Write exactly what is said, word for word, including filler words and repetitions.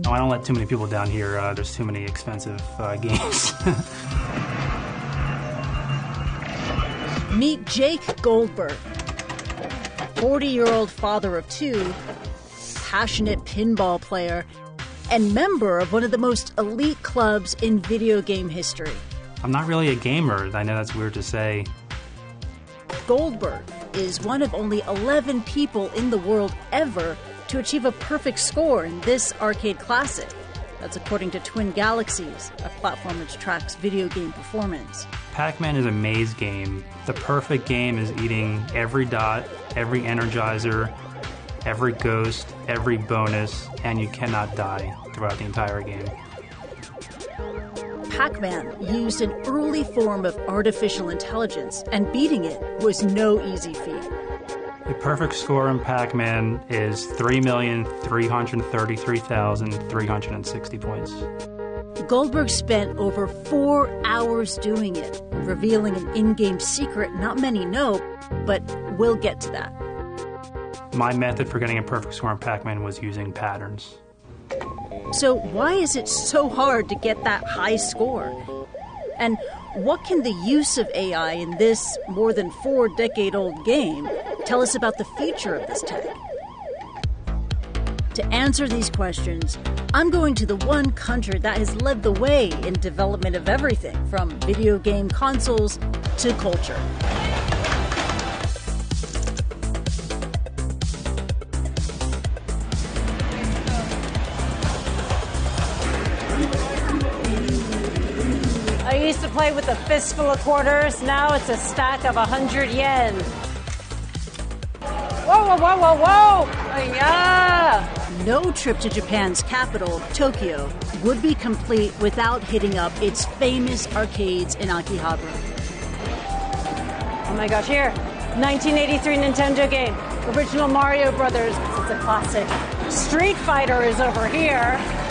Oh, I don't let too many people down here. Uh, there's too many expensive uh, games. Meet Jake Goldberg, forty-year-old father of two, passionate pinball player, and member of one of the most elite clubs in video game history. I'm not really a gamer. I know that's weird to say. Goldberg is one of only eleven people in the world ever to achieve a perfect score in this arcade classic. That's according to Twin Galaxies, a platform which tracks video game performance. Pac-Man is a maze game. The perfect game is eating every dot, every energizer, every ghost, every bonus, and you cannot die throughout the entire game. Pac-Man used an early form of artificial intelligence, and beating it was no easy feat. The perfect score in Pac-Man is three million three hundred thirty-three thousand three hundred sixty points. Goldberg spent over four hours doing it, revealing an in-game secret not many know, but we'll get to that. My method for getting a perfect score in Pac-Man was using patterns. So why is it so hard to get that high score? And what can the use of A I in this more than four-decade-old game tell us about the future of this tech? To answer these questions, I'm going to the one country that has led the way in development of everything from video game consoles to culture. I used to play with a fistful of quarters. Now it's a stack of a hundred yen. Whoa, whoa, whoa, whoa, whoa! Yeah. No trip to Japan's capital, Tokyo, would be complete without hitting up its famous arcades in Akihabara. Oh my gosh, here. nineteen eighty-three Nintendo game. Original Mario Brothers. It's a classic. Street Fighter is over here.